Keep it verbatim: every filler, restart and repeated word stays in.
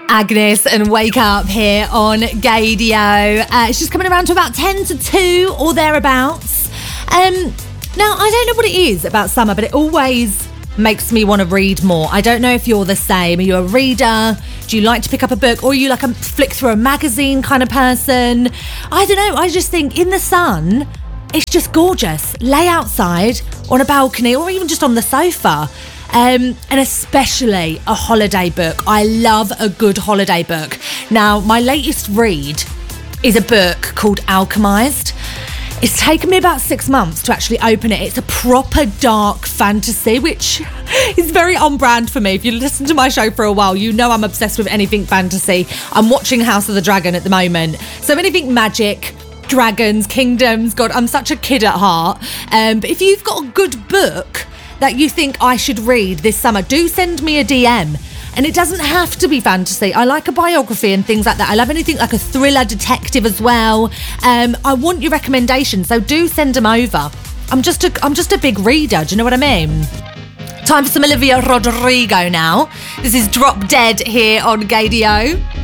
Agnes and Wake Up here on Gaydio. Uh, it's just coming around to about ten to two or thereabouts. Um, now, I don't know what it is about summer, but it always makes me want to read more. I don't know if you're the same. Are you a reader? Do you like to pick up a book? Or are you like a flick through a magazine kind of person? I don't know. I just think in the sun, it's just gorgeous. Lay outside on a balcony or even just on the sofa. Um, and especially a holiday book. I love a good holiday book. Now, my latest read is a book called Alchemized. It's taken me about six months to actually open it. It's a proper dark fantasy, which is very on brand for me. If you listen to my show for a while, you know I'm obsessed with anything fantasy. I'm watching House of the Dragon at the moment. So anything magic, dragons, kingdoms, God, I'm such a kid at heart. Um, but if you've got a good book that you think I should read this summer, do send me a D M. And it doesn't have to be fantasy. I like a biography and things like that. I love anything like a thriller, detective as well. Um, I want your recommendations, so do send them over. I'm just a, I'm just a big reader, do you know what I mean? Time for some Olivia Rodrigo now. This is Drop Dead here on Gaydio.